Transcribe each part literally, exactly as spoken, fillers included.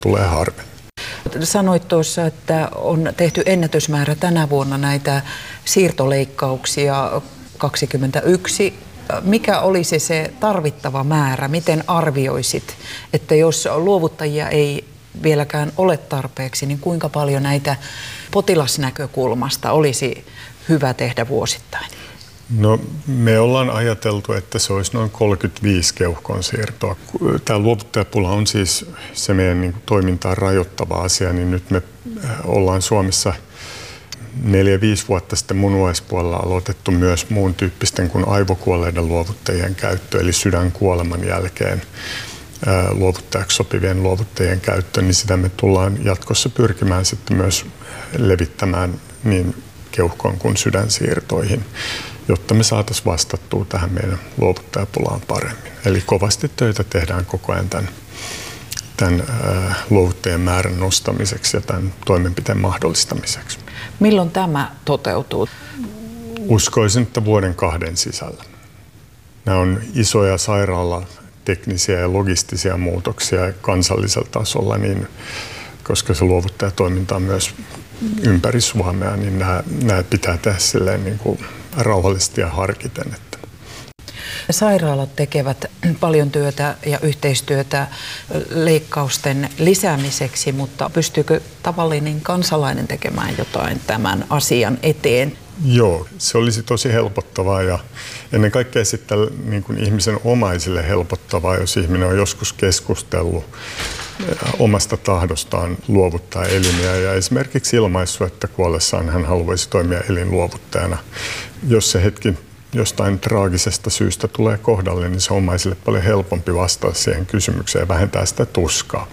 tulee harvemmin. Sanoit tuossa, että on tehty ennätysmäärä tänä vuonna näitä siirtoleikkauksia kaksikymmentäyksi. Mikä olisi se tarvittava määrä? Miten arvioisit, että jos luovuttajia ei vieläkään ole tarpeeksi, niin kuinka paljon näitä potilasnäkökulmasta olisi hyvä tehdä vuosittain? No, me ollaan ajateltu, että se olisi noin kolmekymmentäviisi keuhkon siirtoa. Tämä luovuttajapula on siis se meidän niin kuin toimintaa rajoittava asia, niin nyt me ollaan Suomessa neljä, viisi vuotta sitten munuaispuolella aloitettu myös muun tyyppisten kuin aivokuolleiden luovuttajien käyttö, eli sydänkuoleman jälkeen luovuttajaksi sopivien luovuttajien käyttö, niin sitä me tullaan jatkossa pyrkimään sitten myös levittämään niin keuhkon kuin sydänsiirtoihin, jotta me saataisiin vastattua tähän meidän luovuttajapulaan paremmin. Eli kovasti töitä tehdään koko ajan tämän, tämän ää, luovuttajien määrän nostamiseksi ja tämän toimenpiteen mahdollistamiseksi. Milloin tämä toteutuu? Uskoisin, että vuoden kahden sisällä. Nämä on isoja sairaalateknisiä ja logistisia muutoksia kansallisella tasolla, niin, koska se luovuttajatoiminta on myös ympäri Suomea, niin nämä, nämä pitää tehdä silleen niin kuin rauhallisesti ja harkiten. Että. Sairaalat tekevät paljon työtä ja yhteistyötä leikkausten lisäämiseksi, mutta pystyykö tavallinen kansalainen tekemään jotain tämän asian eteen? Joo, se olisi tosi helpottavaa ja ennen kaikkea sitten niin kuin ihmisen omaisille helpottavaa, jos ihminen on joskus keskustellut omasta tahdostaan luovuttaa elimiä ja esimerkiksi ilmaissut, että kuollessaan hän haluaisi toimia elinluovuttajana. Jos se hetki jostain traagisesta syystä tulee kohdalle, niin se on omaisille paljon helpompi vastata siihen kysymykseen ja vähentää sitä tuskaa.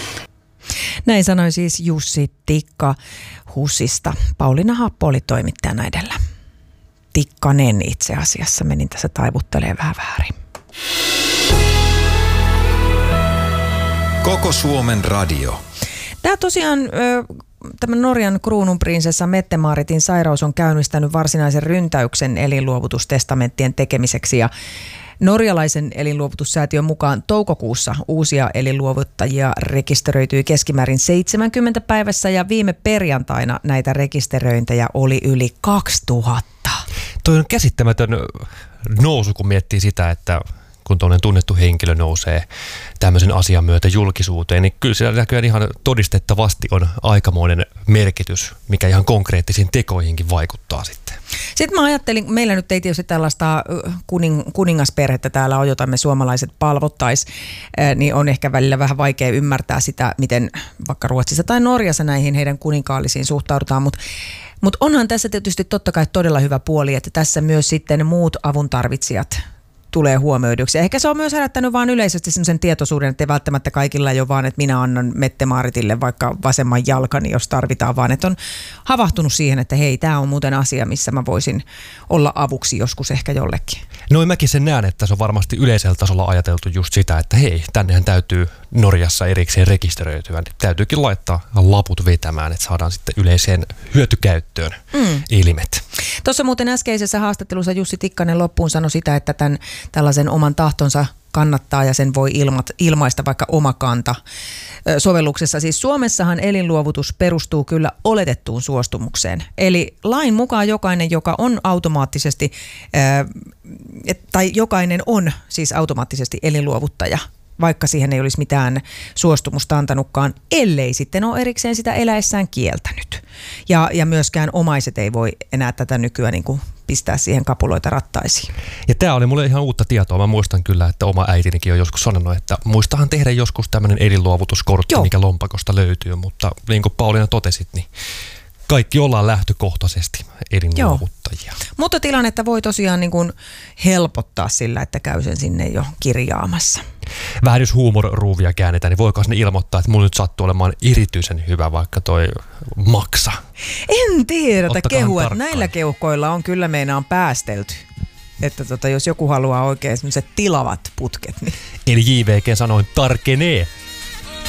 Näin sanoi siis Jussi Tikka HUSista. Pauliina Happo oli toimittajana edellä. Tikkanen itse asiassa, menin tässä taivuttelee vähän väärin. Koko Suomen radio. Tämä tosiaan, tämä Norjan kruununprinsessa Mette-Maaritin sairaus on käynnistänyt varsinaisen ryntäyksen elinluovutustestamenttien tekemiseksi ja norjalaisen elinluovutussäätiön mukaan toukokuussa uusia elinluovuttajia rekisteröityi keskimäärin seitsemänkymmentä päivässä ja viime perjantaina näitä rekisteröintejä oli yli kaksituhatta. Toi on käsittämätön nousu, kun miettii sitä, että kun tuollainen tunnettu henkilö nousee tämmöisen asian myötä julkisuuteen, niin kyllä siellä näköjään ihan todistettavasti on aikamoinen merkitys, mikä ihan konkreettisiin tekoihinkin vaikuttaa sitten. Sitten mä ajattelin, meillä nyt ei tietysti tällaista kuning, kuningasperhettä täällä on, jota me suomalaiset palvottais, niin on ehkä välillä vähän vaikea ymmärtää sitä, miten vaikka Ruotsissa tai Norjassa näihin heidän kuninkaallisiin suhtaudutaan, mutta Mutta onhan tässä tietysti totta kai todella hyvä puoli, että tässä myös sitten muut avuntarvitsijat tulee huomioiduksi. Ehkä se on myös herättänyt vaan yleisesti sellaisen tietoisuuden, että ei välttämättä kaikilla ei ole vaan, että minä annan Mette-Maaritille vaikka vasemman jalkani, jos tarvitaan, vaan että on havahtunut siihen, että hei, tämä on muuten asia, missä mä voisin olla avuksi joskus ehkä jollekin. No mäkin sen näen, että se on varmasti yleisellä tasolla ajateltu just sitä, että hei, tännehän täytyy Norjassa erikseen rekisteröityä. Niin täytyykin laittaa laput vetämään, että saadaan sitten yleiseen hyötykäyttöön mm. elimet. Tuossa muuten äskeisessä haastattelussa Jussi Tikkanen loppuun sanoi sitä, että tämän tällaisen oman tahtonsa kannattaa ja sen voi ilma, ilmaista vaikka omakanta sovelluksessa. Siis Suomessahan elinluovutus perustuu kyllä oletettuun suostumukseen. Eli lain mukaan jokainen, joka on automaattisesti, ää, tai jokainen on siis automaattisesti elinluovuttaja, vaikka siihen ei olisi mitään suostumusta antanutkaan, ellei sitten ole erikseen sitä eläessään kieltänyt. Ja, ja myöskään omaiset ei voi enää tätä nykyään niin kuin pistää siihen kapuloita rattaisiin. Ja tämä oli mulle ihan uutta tietoa. Mä muistan kyllä, että oma äitinikin on joskus sanonut, että muistahan tehdä joskus tämmöinen elinluovutuskortti, Joo. mikä lompakosta löytyy. Mutta niin kuin Pauliina totesit, niin kaikki ollaan lähtökohtaisesti elinluovuttajia. Mutta tilannetta voi tosiaan niin kuin helpottaa sillä, että käy sen sinne jo kirjaamassa. Vähän jos huumorruuvia käännetään, niin voiko ne ilmoittaa, että mulla nyt sattuu olemaan erityisen hyvä vaikka toi maksa? En tiedä, että kehua, että näillä keuhkoilla on kyllä meinaan päästelty. Että tota, jos joku haluaa oikein sellaiset tilavat putket. Niin. Eli J V G sanoin tarkenee.